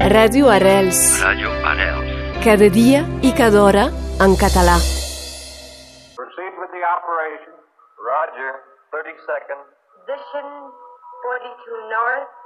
Ràdio Arrels. Ràdio Arrels. Cada dia i cada hora en català. Proceed with the operation. Roger. 30 seconds. Position 42 north.